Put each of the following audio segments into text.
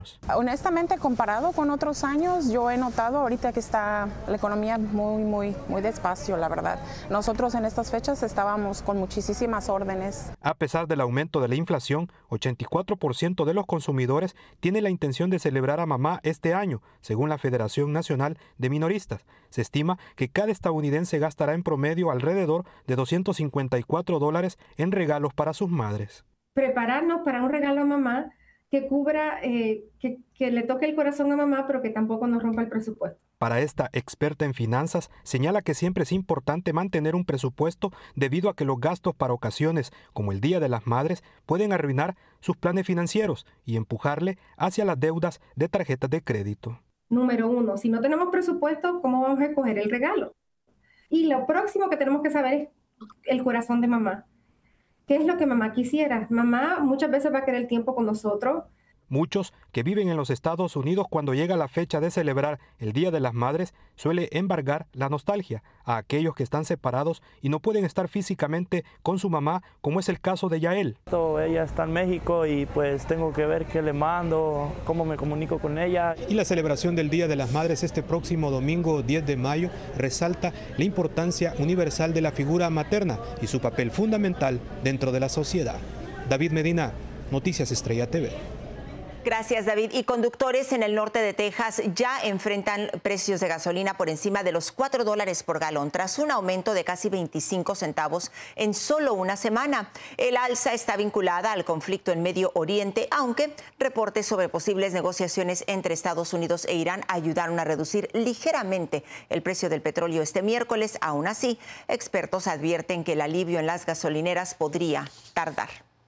Honestamente, comparado con otros años, yo he notado ahorita que está la economía muy despacio, la verdad. Nosotros en estas fechas estábamos con muchísimas órdenes. A pesar del aumento de la inflación, 84% de los consumidores tiene la intención de celebrar a mamá este año, según la Federación Nacional de Minoristas. Se estima que cada estadounidense gastará en promedio alrededor de $254 en regalos para sus madres. Prepararnos para un regalo a mamá que cubra, que le toque el corazón a mamá, pero que tampoco nos rompa el presupuesto. Para esta experta en finanzas, señala que siempre es importante mantener un presupuesto debido a que los gastos para ocasiones como el Día de las Madres pueden arruinar sus planes financieros y empujarle hacia las deudas de tarjetas de crédito. Número 1, si no tenemos presupuesto, ¿cómo vamos a escoger el regalo? Y lo próximo que tenemos que saber es el corazón de mamá. ¿Qué es lo que mamá quisiera? Mamá muchas veces va a querer tiempo con nosotros. Muchos que viven en los Estados Unidos, cuando llega la fecha de celebrar el Día de las Madres, suele embargar la nostalgia a aquellos que están separados y no pueden estar físicamente con su mamá, como es el caso de Yael. Ella está en México y pues tengo que ver qué le mando, cómo me comunico con ella. Y la celebración del Día de las Madres este próximo domingo 10 de mayo resalta la importancia universal de la figura materna y su papel fundamental dentro de la sociedad. David Medina, Noticias Estrella TV. Gracias, David. Y conductores en el norte de Texas ya enfrentan precios de gasolina por encima de los $4 por galón, tras un aumento de casi 25 centavos en solo una semana. El alza está vinculada al conflicto en Medio Oriente, aunque reportes sobre posibles negociaciones entre Estados Unidos e Irán ayudaron a reducir ligeramente el precio del petróleo este miércoles. Aún así, expertos advierten que el alivio en las gasolineras podría tardar.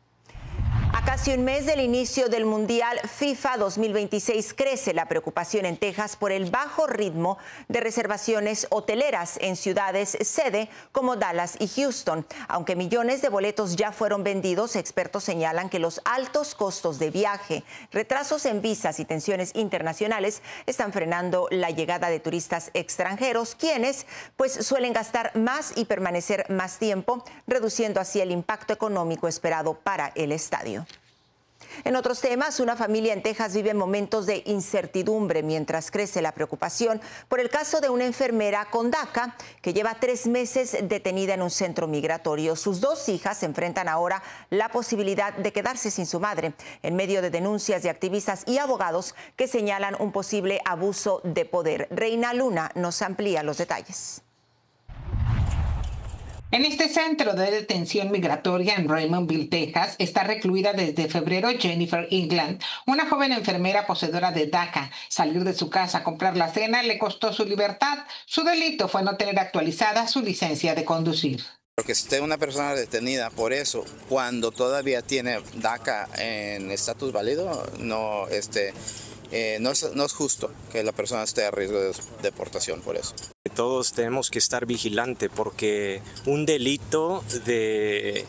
A casi un mes del inicio del Mundial FIFA 2026 crece la preocupación en Texas por el bajo ritmo de reservaciones hoteleras en ciudades sede como Dallas y Houston. Aunque millones de boletos ya fueron vendidos, expertos señalan que los altos costos de viaje, retrasos en visas y tensiones internacionales están frenando la llegada de turistas extranjeros, quienes pues suelen gastar más y permanecer más tiempo, reduciendo así el impacto económico esperado para el estadio. En otros temas, una familia en Texas vive momentos de incertidumbre mientras crece la preocupación por el caso de una enfermera con DACA que lleva 3 meses detenida en un centro migratorio. Sus 2 hijas enfrentan ahora la posibilidad de quedarse sin su madre en medio de denuncias de activistas y abogados que señalan un posible abuso de poder. Reina Luna nos amplía los detalles. En este centro de detención migratoria en Raymondville, Texas, está recluida desde febrero Jennifer England, una joven enfermera poseedora de DACA. Salir de su casa a comprar la cena le costó su libertad. Su delito fue no tener actualizada su licencia de conducir. Porque si esté una persona detenida por eso, cuando todavía tiene DACA en estatus válido, no es justo que la persona esté a riesgo de deportación por eso. Todos tenemos que estar vigilantes porque un delito de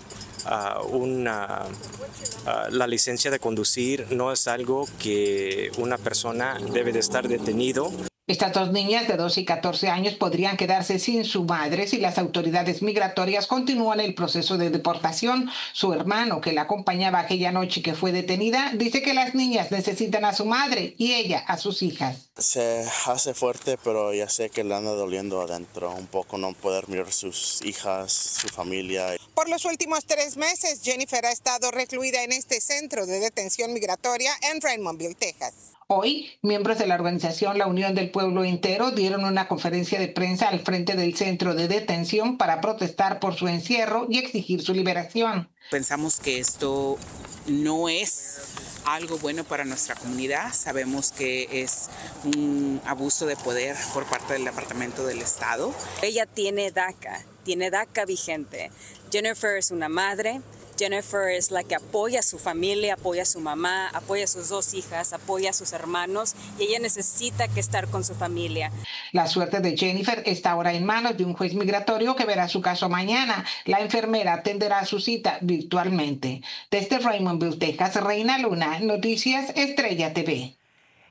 la licencia de conducir no es algo que una persona debe de estar detenido. Estas 2 niñas de 12 y 14 años podrían quedarse sin su madre si las autoridades migratorias continúan el proceso de deportación. Su hermano, que la acompañaba aquella noche que fue detenida, dice que las niñas necesitan a su madre y ella a sus hijas. Se hace fuerte, pero ya sé que le anda doliendo adentro un poco no poder mirar sus hijas, su familia. Por los últimos 3 meses, Jennifer ha estado recluida en este centro de detención migratoria en Raymondville, Texas. Hoy, miembros de la organización La Unión del Pueblo Entero dieron una conferencia de prensa al frente del centro de detención para protestar por su encierro y exigir su liberación. Pensamos que esto no es algo bueno para nuestra comunidad. Sabemos que es un abuso de poder por parte del Departamento del Estado. Ella tiene DACA vigente. Jennifer es una madre. Jennifer es la que apoya a su familia, apoya a su mamá, apoya a sus 2 hijas, apoya a sus hermanos y ella necesita que estar con su familia. La suerte de Jennifer está ahora en manos de un juez migratorio que verá su caso mañana. La enfermera atenderá su cita virtualmente. Desde Raymondville, Texas, Reina Luna, Noticias Estrella TV.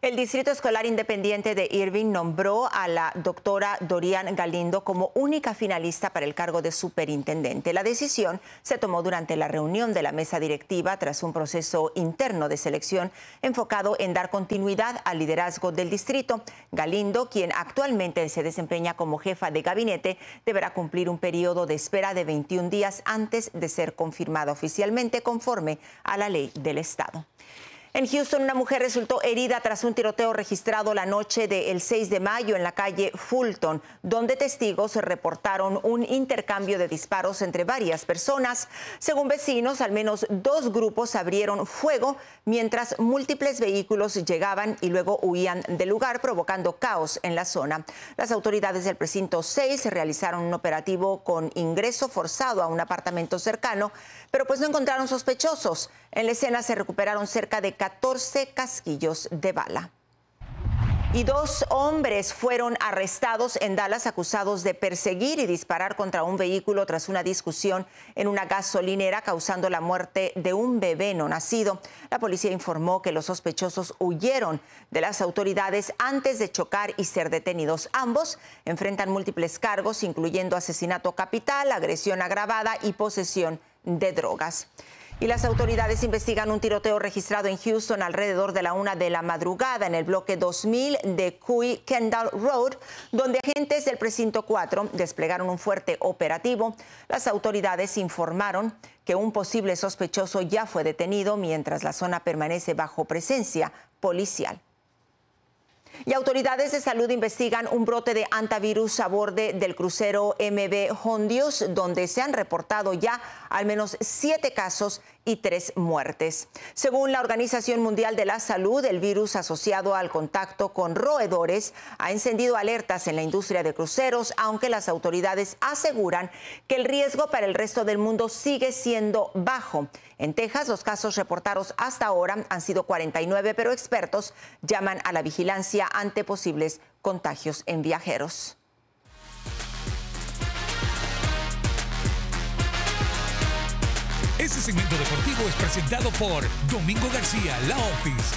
El Distrito Escolar Independiente de Irving nombró a la doctora Dorian Galindo como única finalista para el cargo de superintendente. La decisión se tomó durante la reunión de la mesa directiva tras un proceso interno de selección enfocado en dar continuidad al liderazgo del distrito. Galindo, quien actualmente se desempeña como jefa de gabinete, deberá cumplir un periodo de espera de 21 días antes de ser confirmada oficialmente conforme a la ley del estado. En Houston, una mujer resultó herida tras un tiroteo registrado la noche del 6 de mayo en la calle Fulton, donde testigos reportaron un intercambio de disparos entre varias personas. Según vecinos, al menos 2 grupos abrieron fuego mientras múltiples vehículos llegaban y luego huían del lugar, provocando caos en la zona. Las autoridades del precinto 6 realizaron un operativo con ingreso forzado a un apartamento cercano, pero pues no encontraron sospechosos. En la escena se recuperaron cerca de 14 casquillos de bala. Y 2 hombres fueron arrestados en Dallas acusados de perseguir y disparar contra un vehículo tras una discusión en una gasolinera, causando la muerte de un bebé no nacido. La policía informó que los sospechosos huyeron de las autoridades antes de chocar y ser detenidos. Ambos enfrentan múltiples cargos, incluyendo asesinato capital, agresión agravada y posesión de drogas. Y las autoridades investigan un tiroteo registrado en Houston alrededor de la 1 de la madrugada en el bloque 2000 de Kendall Road, donde agentes del precinto 4 desplegaron un fuerte operativo. Las autoridades informaron que un posible sospechoso ya fue detenido, mientras la zona permanece bajo presencia policial. Y autoridades de salud investigan un brote de hantavirus a bordo del crucero MV Hondios, donde se han reportado ya al menos 7 casos y 3 muertes. Según la Organización Mundial de la Salud, el virus asociado al contacto con roedores ha encendido alertas en la industria de cruceros, aunque las autoridades aseguran que el riesgo para el resto del mundo sigue siendo bajo. En Texas, los casos reportados hasta ahora han sido 49, pero expertos llaman a la vigilancia ante posibles contagios en viajeros. Este segmento deportivo es presentado por Domingo García, La Office.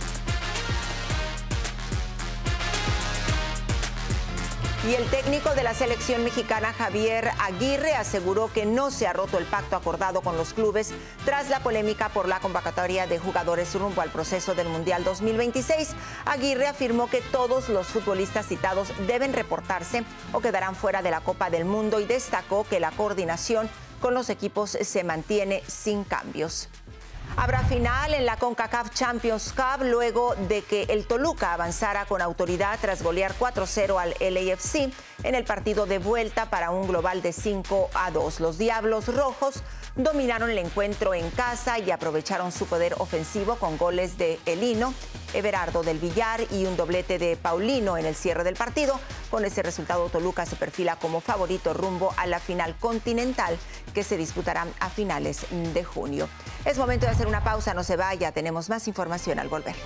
Y el técnico de la selección mexicana, Javier Aguirre, aseguró que no se ha roto el pacto acordado con los clubes tras la polémica por la convocatoria de jugadores rumbo al proceso del Mundial 2026. Aguirre afirmó que todos los futbolistas citados deben reportarse o quedarán fuera de la Copa del Mundo y destacó que la coordinación con los equipos se mantiene sin cambios. Habrá final en la CONCACAF Champions Cup luego de que el Toluca avanzara con autoridad tras golear 4-0 al LAFC en el partido de vuelta para un global de 5-2. Los Diablos Rojos dominaron el encuentro en casa y aprovecharon su poder ofensivo con goles de Elino, Everardo del Villar y un doblete de Paulino en el cierre del partido. Con ese resultado, Toluca se perfila como favorito rumbo a la final continental que se disputará a finales de junio. Es momento de hacer una pausa, no se vaya, tenemos más información al volver.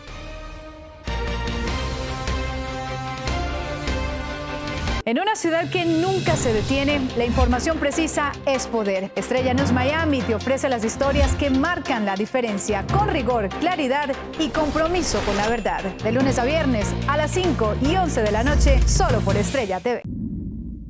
En una ciudad que nunca se detiene, la información precisa es poder. Estrella News Miami te ofrece las historias que marcan la diferencia, con rigor, claridad y compromiso con la verdad. De lunes a viernes a las 5 y 11 de la noche, solo por Estrella TV.